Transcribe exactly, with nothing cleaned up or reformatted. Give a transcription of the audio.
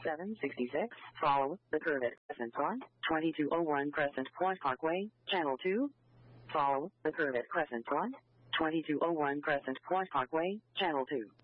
seven sixty-six. Follow the curve at Crescent Point, twenty-two oh one Crescent Point Parkway, Channel two. Follow the curve at Crescent Point, twenty-two oh one Crescent Point Parkway, Channel two.